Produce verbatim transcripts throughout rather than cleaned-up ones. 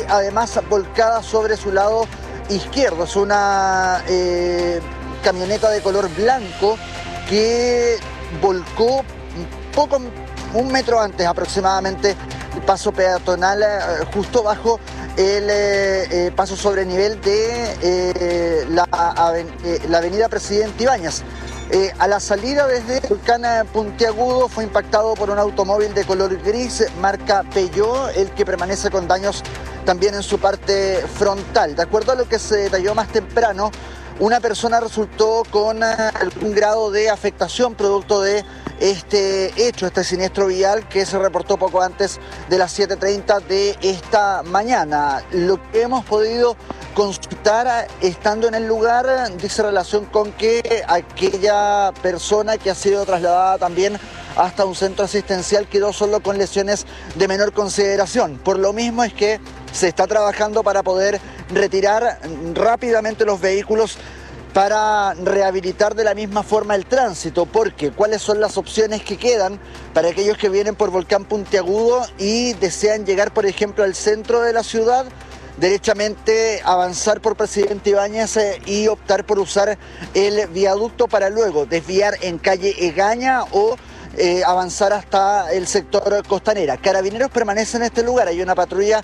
además volcada sobre su lado izquierdo. Es una eh, camioneta de color blanco que volcó poco, un metro antes aproximadamente, el paso peatonal eh, justo bajo el eh, eh, paso sobre nivel de eh, la, aven eh, la avenida Presidente Ibáñez. Eh, a la salida desde el volcán Puntiagudo fue impactado por un automóvil de color gris marca Peugeot, el que permanece con daños también en su parte frontal. De acuerdo a lo que se detalló más temprano, una persona resultó con algún grado de afectación producto de este hecho, este siniestro vial que se reportó poco antes de las siete treinta de esta mañana. Lo que hemos podido consultar estando en el lugar dice relación con que aquella persona que ha sido trasladada también hasta un centro asistencial quedó solo con lesiones de menor consideración. Por lo mismo es que se está trabajando para poder retirar rápidamente los vehículos para rehabilitar de la misma forma el tránsito, porque ¿cuáles son las opciones que quedan para aquellos que vienen por Volcán Puntiagudo y desean llegar, por ejemplo, al centro de la ciudad? Derechamente avanzar por Presidente Ibáñez eh, y optar por usar el viaducto para luego desviar en calle Egaña o eh, avanzar hasta el sector Costanera. Carabineros permanece en este lugar, hay una patrulla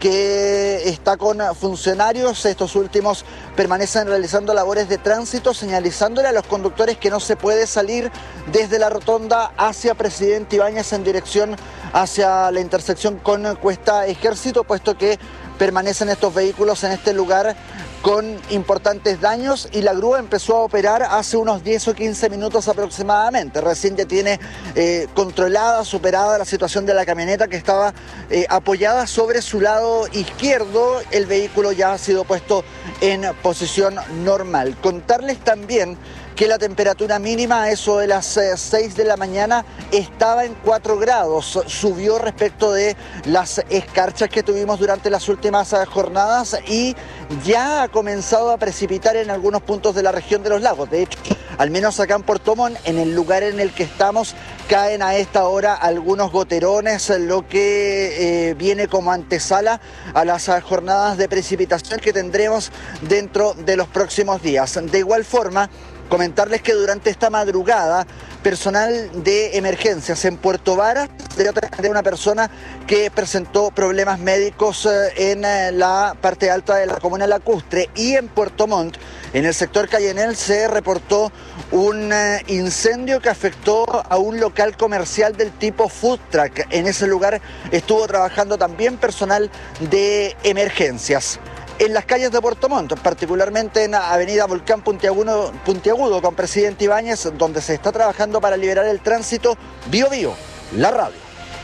que está con funcionarios, estos últimos permanecen realizando labores de tránsito, señalizándole a los conductores que no se puede salir desde la rotonda hacia Presidente Ibáñez en dirección hacia la intersección con Cuesta Ejército, puesto que permanecen estos vehículos en este lugar con importantes daños y la grúa empezó a operar hace unos diez o quince minutos aproximadamente. Recién ya tiene eh, controlada, superada la situación de la camioneta que estaba eh, apoyada sobre su lado izquierdo. El vehículo ya ha sido puesto en posición normal. Contarles también que la temperatura mínima a eso de las seis de la mañana estaba en cuatro grados, subió respecto de las escarchas que tuvimos durante las últimas jornadas y ya ha comenzado a precipitar en algunos puntos de la región de los lagos. De hecho, al menos acá en Puerto Montt, en el lugar en el que estamos, caen a esta hora algunos goterones, lo que eh, viene como antesala a las jornadas de precipitación que tendremos dentro de los próximos días. De igual forma, comentarles que durante esta madrugada, personal de emergencias en Puerto Varas de una persona que presentó problemas médicos en la parte alta de la comuna lacustre, y en Puerto Montt, en el sector Cayenel, se reportó un incendio que afectó a un local comercial del tipo food truck. En ese lugar estuvo trabajando también personal de emergencias. En las calles de Puerto Montt, particularmente en avenida Volcán Puntiagudo, Puntiagudo con Presidente Ibáñez, donde se está trabajando para liberar el tránsito, Bio Bio, la radio.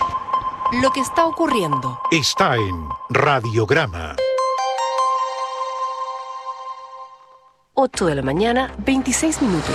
Lo que está ocurriendo está en Radiograma. ocho de la mañana, veintiséis minutos.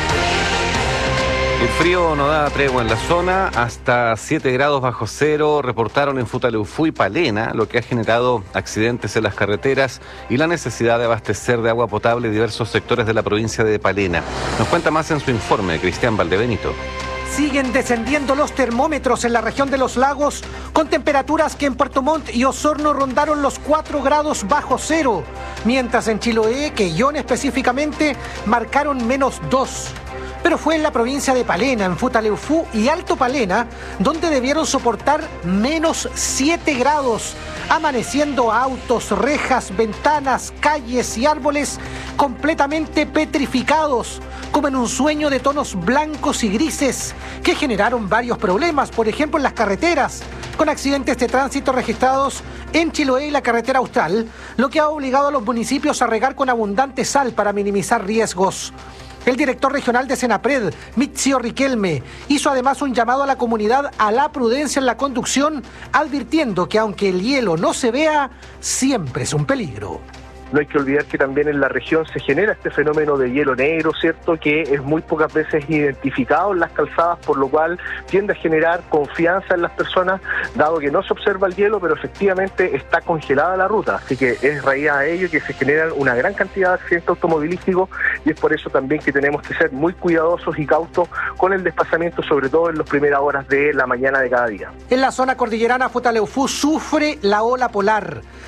El frío no da tregua en la zona, hasta siete grados bajo cero reportaron en Futaleufú y Palena, lo que ha generado accidentes en las carreteras y la necesidad de abastecer de agua potable diversos sectores de la provincia de Palena. Nos cuenta más en su informe Cristian Valdebenito. Siguen descendiendo los termómetros en la región de los lagos, con temperaturas que en Puerto Montt y Osorno rondaron los cuatro grados bajo cero, mientras en Chiloé, Quellón específicamente, marcaron menos dos. Pero fue en la provincia de Palena, en Futaleufú y Alto Palena, donde debieron soportar menos siete grados, amaneciendo autos, rejas, ventanas, calles y árboles completamente petrificados, como en un sueño de tonos blancos y grises, que generaron varios problemas, por ejemplo en las carreteras, con accidentes de tránsito registrados en Chiloé y la carretera austral, lo que ha obligado a los municipios a regar con abundante sal para minimizar riesgos. El director regional de Senapred, Mitzio Riquelme, hizo además un llamado a la comunidad a la prudencia en la conducción, advirtiendo que aunque el hielo no se vea, siempre es un peligro. No hay que olvidar que también en la región se genera este fenómeno de hielo negro, ¿cierto?, que es muy pocas veces identificado en las calzadas, por lo cual tiende a generar confianza en las personas, dado que no se observa el hielo, pero efectivamente está congelada la ruta. Así que es raíz a ello que se generan una gran cantidad de accidentes automovilísticos, y es por eso también que tenemos que ser muy cuidadosos y cautos con el desplazamiento, sobre todo en las primeras horas de la mañana de cada día. En la zona cordillerana, Futaleufú sufre la ola polar.